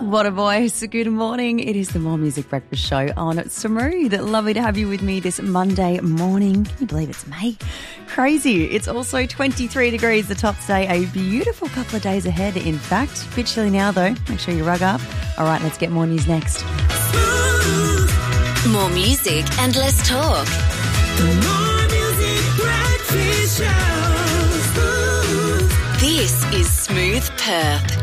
What a voice. Good morning. It is the More Music Breakfast Show on Smooth. Lovely to have you with me this Monday morning. Can you believe it's May? Crazy. It's also 23 degrees the top today. A beautiful couple of days ahead, in fact. A bit chilly now, though. Make sure you rug up. All right, let's get more news next. More music and less talk. More Music Breakfast Show. This is Smooth Perth.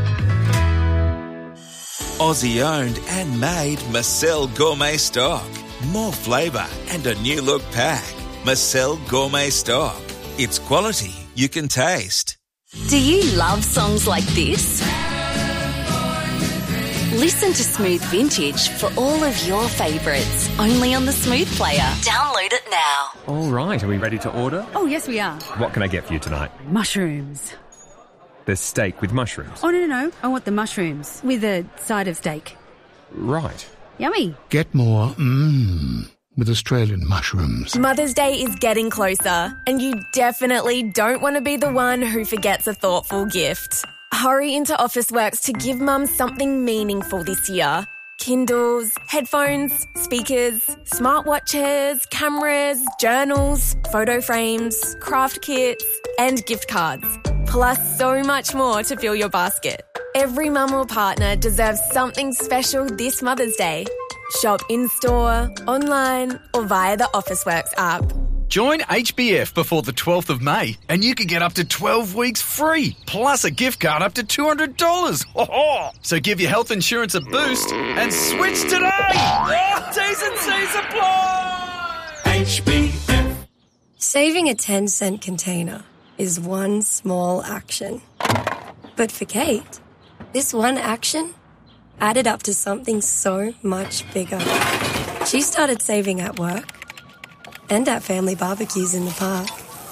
Aussie owned and made Marcel Gourmet Stock. More flavour and a new look pack. Marcel Gourmet Stock. It's quality you can taste. Do you love songs like this? Listen to Smooth Vintage for all of your favourites. Only on the Smooth Player. Download it now. All right, are we ready to order? Oh, yes, we are. What can I get for you tonight? Mushrooms. There's steak with mushrooms. Oh, no. I want the mushrooms with a side of steak. Right. Yummy. Get more with Australian mushrooms. Mother's Day is getting closer, and you definitely don't want to be the one who forgets a thoughtful gift. Hurry into Officeworks to give Mum something meaningful this year. Kindles, headphones, speakers, smartwatches, cameras, journals, photo frames, craft kits, and gift cards. Plus so much more to fill your basket. Every mum or partner deserves something special this Mother's Day. Shop in-store, online, or via the Officeworks app. Join HBF before the 12th of May and you can get up to 12 weeks free, plus a gift card up to $200. So give your health insurance a boost and switch today! T's and C's apply! HBF. Saving a 10-cent container is one small action. But for Kate, this one action added up to something so much bigger. She started saving at work and at family barbecues in the park,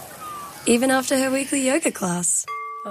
even after her weekly yoga class.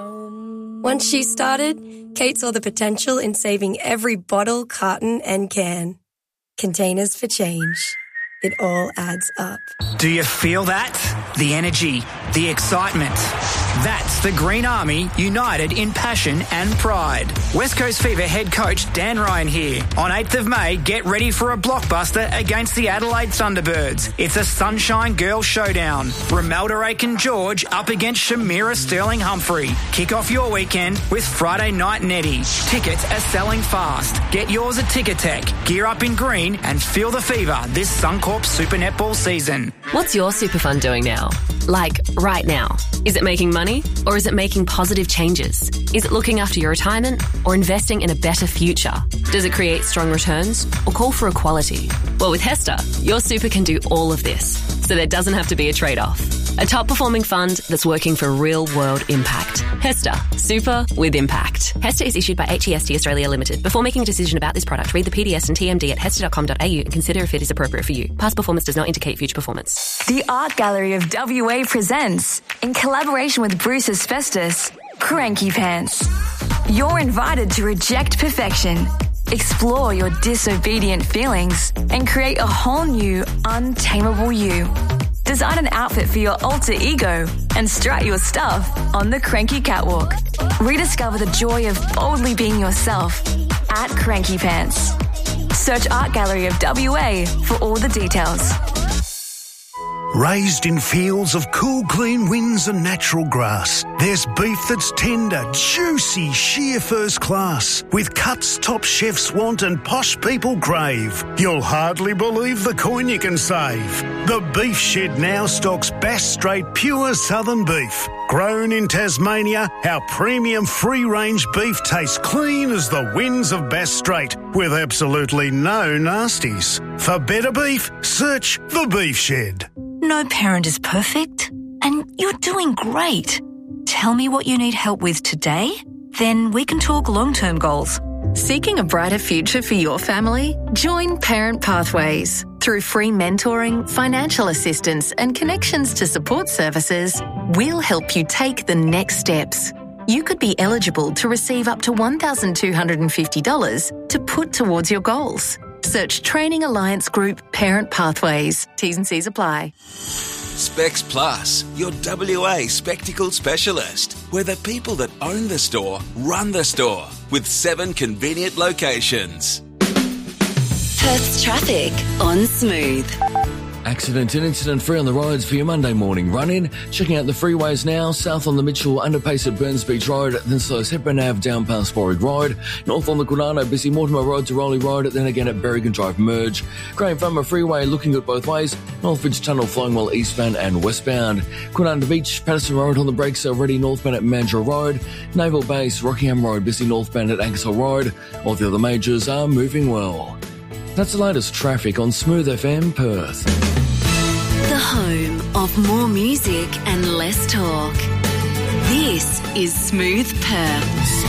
Once she started, Kate saw the potential in saving every bottle, carton, and can. Containers for change. It all adds up. Do you feel that? The energy, the excitement. That's the Green Army united in passion and pride. West Coast Fever head coach Dan Ryan here. On 8th of May, get ready for a blockbuster against the Adelaide Thunderbirds. It's a Sunshine Girl showdown. Romelda Aiken-George up against Shamira Sterling-Humphrey. Kick off your weekend with Friday Night Netty. Tickets are selling fast. Get yours at Ticketek. Gear up in green and feel the fever this Suncorp Super Netball season. What's your super fund doing now? Like, right now. Is it making money or is it making positive changes? Is it looking after your retirement or investing in a better future? Does it create strong returns or call for equality? Well, with HESTA, your super can do all of this, so there doesn't have to be a trade-off. A top-performing fund that's working for real-world impact. HESTA, super with impact. HESTA is issued by HEST Australia Limited. Before making a decision about this product, read the PDS and TMD at hesta.com.au and consider if it is appropriate for you. Past performance does not indicate future performance. The Art Gallery of WA presents, in collaboration with Bruce Asbestos, Cranky Pants. You're invited to reject perfection, explore your disobedient feelings, and create a whole new, untamable you. Design an outfit for your alter ego and strut your stuff on the Cranky Catwalk. Rediscover the joy of boldly being yourself at Cranky Pants. Search Art Gallery of WA for all the details. Raised in fields of cool, clean winds and natural grass, there's beef that's tender, juicy, sheer first class, with cuts top chefs want and posh people crave. You'll hardly believe the coin you can save. The Beef Shed now stocks Bass Strait pure southern beef. Grown in Tasmania, our premium free-range beef tastes clean as the winds of Bass Strait, with absolutely no nasties. For better beef, search The Beef Shed. No parent is perfect, and you're doing great. Tell me what you need help with today, then we can talk long-term goals. Seeking a brighter future for your family? Join Parent Pathways. Through free mentoring, financial assistance, and connections to support services, we'll help you take the next steps. You could be eligible to receive up to $1,250 to put towards your goals. Search Training Alliance Group Parent Pathways. T's and C's apply. Specs Plus, your WA spectacle specialist. We're the people that own the store, run the store, with 7 convenient locations. Perth's traffic on Smooth. Accident and incident free on the roads for your Monday morning run-in. Checking out the freeways now. South on the Mitchell underpace at Burns Beach Road, then slows Hepburn Ave down past Warwick Road. North on the Granado, busy Mortimer Road to Rowley Road, then again at Berrigan Drive Merge. Graham Farmer Freeway looking good both ways. Northbridge Tunnel flowing well eastbound and westbound. Quinanda Beach, Patterson Road on the brakes already northbound at Mandurah Road. Naval Base, Rockingham Road, busy northbound at Ankersall Road. All the other majors are moving well. That's the latest traffic on Smooth FM Perth. The home of more music and less talk. This is Smooth Perth.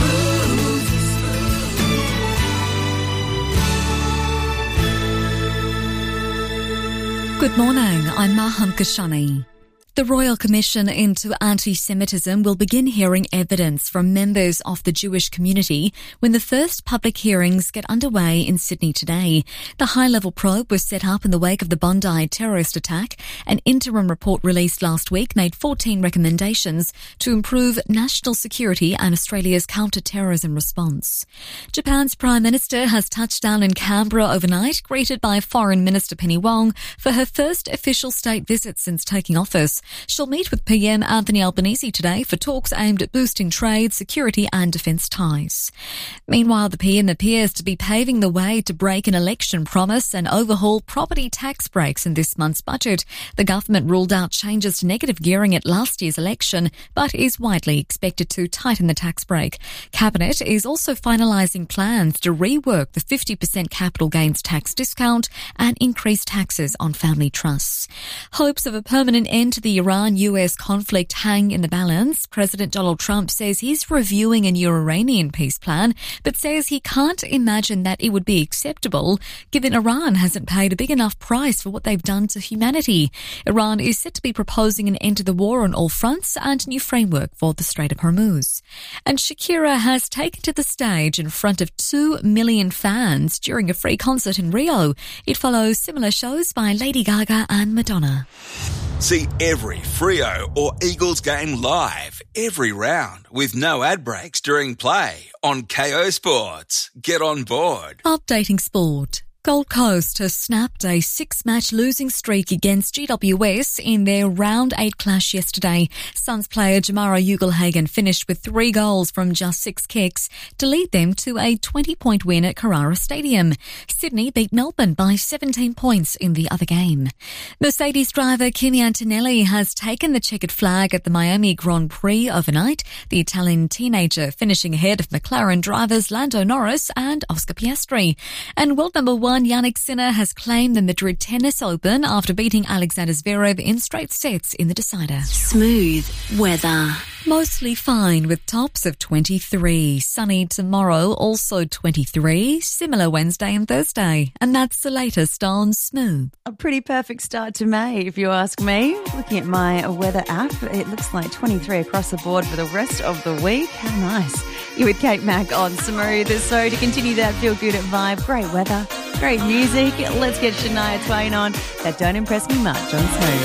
Good morning, I'm Maham Kashani. The Royal Commission into Anti-Semitism will begin hearing evidence from members of the Jewish community when the first public hearings get underway in Sydney today. The high-level probe was set up in the wake of the Bondi terrorist attack. An interim report released last week made 14 recommendations to improve national security and Australia's counter-terrorism response. Japan's Prime Minister has touched down in Canberra overnight, greeted by Foreign Minister Penny Wong for her first official state visit since taking office. She'll meet with PM Anthony Albanese today for talks aimed at boosting trade, security and defence ties. Meanwhile, the PM appears to be paving the way to break an election promise and overhaul property tax breaks in this month's budget. The government ruled out changes to negative gearing at last year's election, but is widely expected to tighten the tax break. Cabinet is also finalising plans to rework the 50% capital gains tax discount and increase taxes on family trusts. Hopes of a permanent end to the Iran-US conflict hang in the balance. President Donald Trump says he's reviewing a new Iranian peace plan, but says he can't imagine that it would be acceptable given Iran hasn't paid a big enough price for what they've done to humanity. Iran is set to be proposing an end to the war on all fronts and a new framework for the Strait of Hormuz. And Shakira has taken to the stage in front of 2 million fans during a free concert in Rio. It follows similar shows by Lady Gaga and Madonna. See every Freo or Eagles game live, every round, with no ad breaks during play on KO Sports. Get on board. Updating sport. Gold Coast has snapped a 6-match losing streak against GWS in their Round 8 clash yesterday. Suns player Jamara Ugelhagen finished with 3 goals from just 6 kicks to lead them to a 20-point win at Carrara Stadium. Sydney beat Melbourne by 17 points in the other game. Mercedes driver Kimi Antonelli has taken the checkered flag at the Miami Grand Prix overnight, the Italian teenager finishing ahead of McLaren drivers Lando Norris and Oscar Piastri. And world number 1 Yannick Sinner has claimed the Madrid Tennis Open after beating Alexander Zverev in straight sets in the decider. Smooth weather. Mostly fine with tops of 23. Sunny tomorrow, also 23. Similar Wednesday and Thursday. And that's the latest on Smooth. A pretty perfect start to May, if you ask me. Looking at my weather app, it looks like 23 across the board for the rest of the week. How nice. You're with Kate Mack on Smooth. So to continue that feel-good vibe, great weather, great music. Let's get Shania Twain on. That Don't Impress Me Much on Smooth.